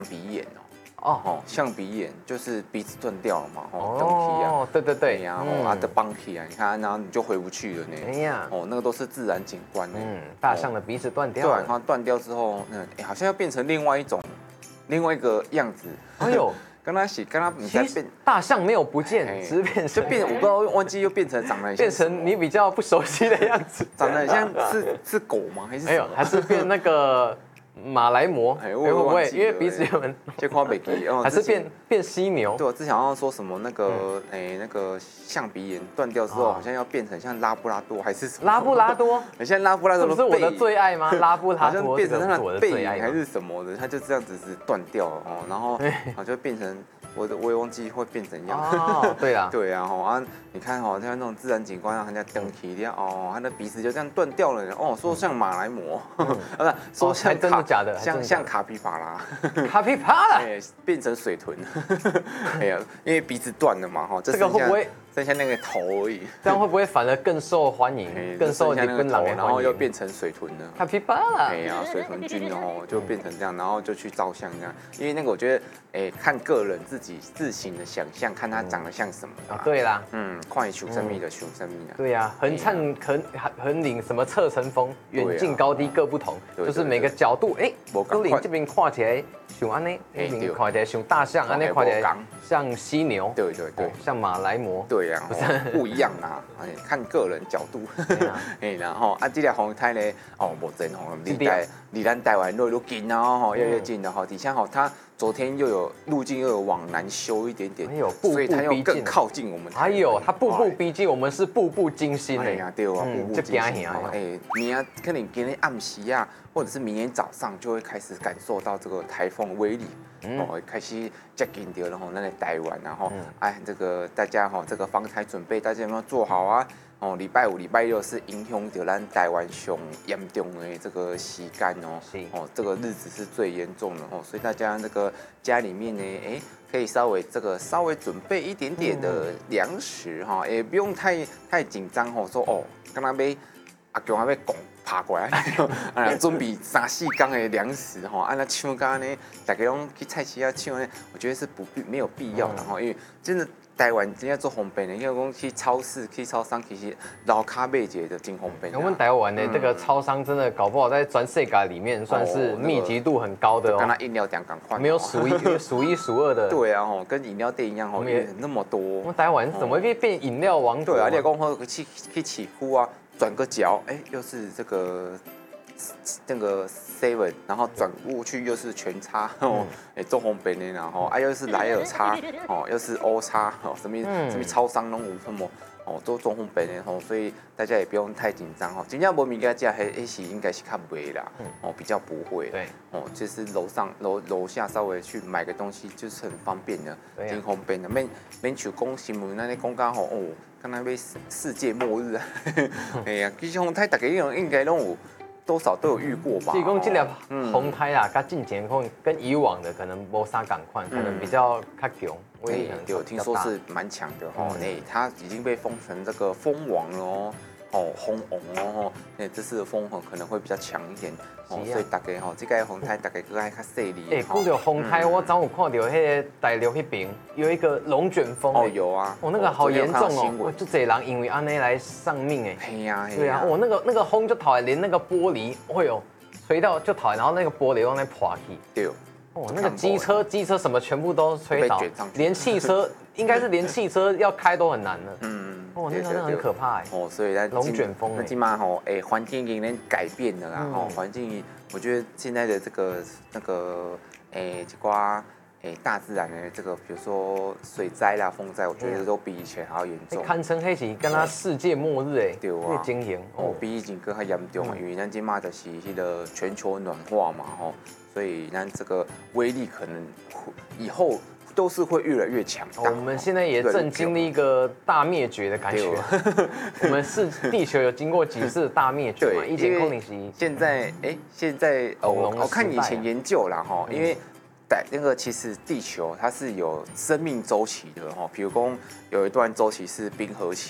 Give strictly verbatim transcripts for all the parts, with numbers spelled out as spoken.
鼻炎哦。 哦哦，象鼻炎就是鼻子断掉了嘛，哦，断皮啊， 哦，对对对， 呀，哦，啊的帮皮啊，你看，然后你就回不去了呢。 哎呀， 哦，那个都是自然景观呢。 嗯，大象的鼻子断掉对， 了， 它断掉之后，嗯，哎，好像要变成另外一种，另外一个样子。 哎呦， 刚刚洗，刚刚你在变， 大象没有不见，只是变就变，我不知道忘记又变成长得很变成你比较不熟悉的样子， 长得很像是是狗吗？还是没有，还是变那个。马来貘，哎，会不会因为鼻子有人？ 就夸北极， 还是变变犀牛？ 对，我之前好像说什么那个，哎，那个象鼻炎断掉之后，好像要变成像拉布拉多还是什么？ 拉布拉多， 很像拉布拉多， 这不是我的最爱吗？拉布拉多好像变成它的背影还是什么的，它就这样子是断掉了哦，然后好像变成。我的我也忘记会变怎样。 哦，对啦， 对啊，吼啊，你看吼，像那种自然景观，让人家登起掉哦，他的鼻子就这样断掉了哦，说像马来貘，啊不是，说像真的假的？ 像像卡皮巴拉， 卡皮巴拉， 哎，变成水豚，哎呀，因为鼻子断了嘛，哈， 这个会不会剩下那个头而已？ 这样会不会反而更受欢迎，更受你跟狼？ 然后又变成水豚了， 卡皮巴拉， 哎呀，水豚君哦，就变成这样，然后就去照相这样，因为那个我觉得，哎，看个人自己自行的想象，看它长得像什么啊？对啦， 嗯，快熊生命的熊生命啊。 对呀，横灿横横岭什么侧成峰，远近高低各不同，就是每个角度，哎，都领这边看起来像安呢，那边看起来像大象，安呢看起来像犀牛， 对对对， 像马来貘， 对呀，不一样啊，哎，看个人角度，哎，然后啊，这条红台呢，哦，无真哦，离台离咱台湾越来越近啊，吼，越来越近了哈，底下哈它。昨天又有路径又有往南修一点点， 哎呦，所以它又更靠近我们。 哎呦，它步步逼近，我们是步步惊心哎呀，对啊，步步惊心。哎，明天可能今天暗时啊，或者是明天早上就会开始感受到这个台风威力，哦，开始接近掉，然后那个台湾，然后哎，这个大家哈，这个防台准备大家有没有做好啊？哦，礼拜五、礼拜六是影响到咱台湾上严重的这个时间哦，哦，这个日子是最严重的哦，所以大家那个家里面呢，哎，可以稍微这个稍微准备一点点的粮食哈，也不用太太紧张哦，说哦，刚刚被阿公阿被拱爬过来，啊，准备三四缸的粮食哈，按那抢刚呢，大家拢去菜市啊抢呢，我觉得是不必没有必要的哈，因为真的。台湾真正做方便的，因为讲去超市、去超商，其实老卡买一个就真方便。 我们台湾的这个超商真的搞不好在全世界里面算是密集度很高的哦。 跟它饮料店赶快， 没有数一数一数二的。 对啊，吼，跟饮料店一样吼，也那么多。我们台湾怎么会变饮料王国？ 对啊，你讲好去去起呼啊，转个角，哎，又是这个。那个 seven， 然后转过去又是全叉哦，哎，中红本的然后啊又是莱尔叉哦，又是欧叉哦，什么什么超商拢有什么哦，都中红本的哦，所以大家也不用太紧张哦。真正无物件食，迄迄是应该是较袂啦，哦，比较不会。 对， 哦，就是楼上楼楼下稍微去买个东西，就是很方便的，真方便的。免免像讲新闻那里讲讲吼哦，刚才被世界末日啊，哎呀，其实红台大家应该拢有。多少都有遇过吧。 所以讲这粒红台啊，跟进前可跟以往的可能无啥赶快，可能比较较强。 对，有听说是蛮强的哦。哎，它已经被封成这个蜂王了哦，哦，红红哦，哎，这次的蜂王可能会比较强一点。哦，所以大家吼，这个红台大概搁爱较细腻。 哎，讲到红台，我早有看到迄个大陆那边有一个龙卷风。 哦，有啊。 哦，那个好严重哦，就这人因为安尼来丧命哎。 嘿呀， 对啊，我那个那个风就讨厌，连那个玻璃，哎呦，吹到就讨厌，然后那个玻璃都在破起。 对。 哦，那个机车机车什么全部都吹倒，连汽车应该是连汽车要开都很难了。嗯。哦，那个那很可怕哎。 哦，所以龙卷风那起码吼，哎，环境有点改变了啦。哦，环境，我觉得现在的这个那个，哎，一寡哎大自然的这个，比如说水灾啦、风灾，我觉得都比以前还要严重。 堪称黑是跟他世界末日哎。 对啊。 经营哦，比以前更还严重啊，因为咱今嘛就是迄个全球暖化嘛，吼，所以咱这个威力可能以后。都是会越来越强大。 我们现在也正经历一个大灭绝的感觉。我们是地球有经过几次大灭绝嘛？以前空灵期。 现在哎，现在哦，我看以前研究啦哈，因为在那个其实地球它是有生命周期的哈，比如说有一段周期是冰河期，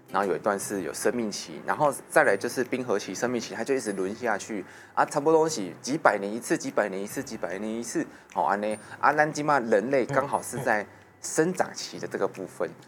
然后有一段是有生命期，然后再来就是冰河期、生命期，它就一直轮下去啊，差不多是几百年一次、几百年一次、几百年一次，好安呢啊，咱今嘛人类刚好是在生长期的这个部分，